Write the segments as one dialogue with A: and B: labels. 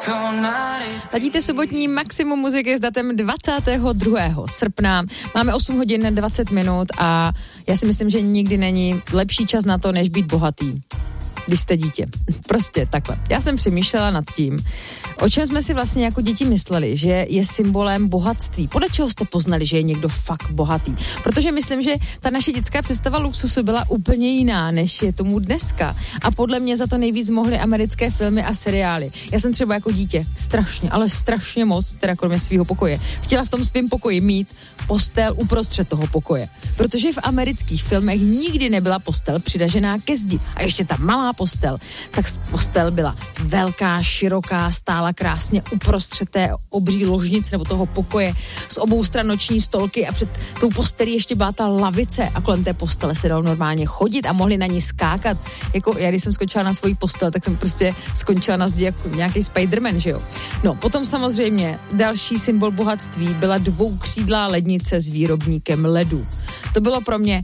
A: Ladíte sobotní Maximum muziky s datem 22. srpna. Máme 8 hodin 20 minut a já si myslím, že nikdy není lepší čas na to, než být bohatý, když jste dítě. Prostě takhle. Já jsem přemýšlela nad tím, o čem jsme si vlastně jako děti mysleli, že je symbolem bohatství. Podle čeho jste poznali, že je někdo fakt bohatý? Protože myslím, že ta naše dětská představa luxusu byla úplně jiná, než je tomu dneska. A podle mě za to nejvíc mohly americké filmy a seriály. Já jsem třeba jako dítě strašně, ale strašně moc, teda kromě svého pokoje, chtěla v tom svém pokoji mít postel uprostřed toho pokoje. Protože v amerických filmech nikdy nebyla postel přidažená ke zdi. A ještě ta malá postel, tak postel byla velká, široká, stála krásně uprostřed té obří ložnice nebo toho pokoje, z obou stran noční stolky a před tou postelí ještě byla ta lavice a kolem té postele se dalo normálně chodit a mohli na ní skákat. Jako já, když jsem skončila na svoji postel, tak jsem prostě skončila na zdi jako nějaký Spiderman, že jo. No, potom samozřejmě další symbol bohatství byla dvoukřídlá lednice s výrobníkem ledu. To byl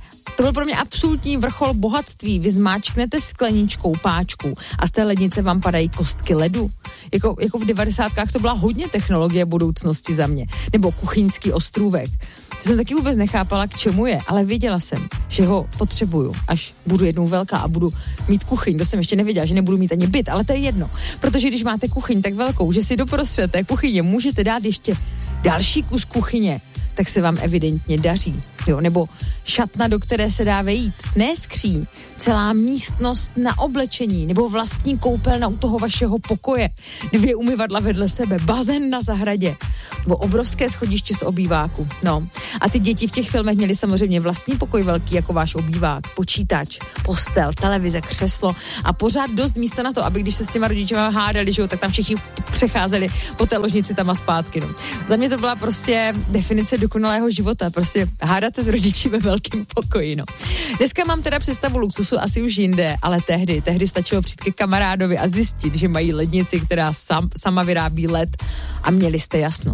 A: pro mě absolutní vrchol bohatství. Vy zmáčknete skleničkou páčku a z té lednice vám padají kostky ledu. Jako v 90kách to byla hodně technologie budoucnosti za mě. Nebo kuchyňský ostrůvek. To jsem taky vůbec nechápala, k čemu je, ale věděla jsem, že ho potřebuju, až budu jednou velká a budu mít kuchyň. To jsem ještě nevěděla, že nebudu mít ani byt, ale to je jedno. Protože když máte kuchyň tak velkou, že si doprostřed té kuchyně můžete dát ještě další kus kuchyně, tak se vám evidentně daří. Jo, nebo šatna, do které se dá vejít. Ne skříň, celá místnost na oblečení, nebo vlastní koupelna u toho vašeho pokoje, 2 umyvadla vedle sebe, bazén na zahradě, nebo obrovské schodiště z obýváku. No. A ty děti v těch filmech měly samozřejmě vlastní pokoj velký jako váš obývák, počítač, postel, televize, křeslo a pořád dost místa na to, aby když se s těma rodičema hádali, že jo, tak tam všichni přecházeli po té ložnici tam a zpátky. No. Za mě to byla prostě definice dokonalého života, prostě hádat se s rodiči ve velkém pokoji, no. Dneska mám teda představu luxusu asi už jinde, ale tehdy stačilo přijít ke kamarádovi a zjistit, že mají lednici, která sama vyrábí led a měli jste jasno.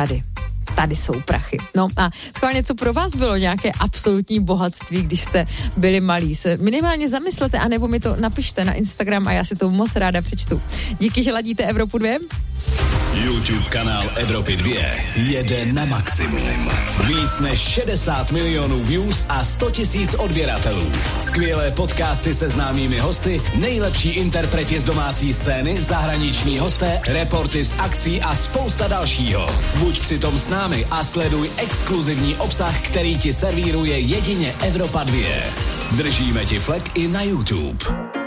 A: Tady jsou prachy. No a schválně, co pro vás bylo nějaké absolutní bohatství, když jste byli malí? Se minimálně zamyslete, anebo mi to napište na Instagram a já si to moc ráda přečtu. Díky, že ladíte Evropu 2.
B: YouTube kanál Evropy 2 jede na maximum. Víc než 60 milionů views a 100 000 odběratelů. Skvělé podcasty se známými hosty, nejlepší interpreti z domácí scény, zahraniční hosté, reporty z akcí a spousta dalšího. Buď přitom s námi a sleduj exkluzivní obsah, který ti servíruje jedině Evropa 2. Držíme ti flek i na YouTube.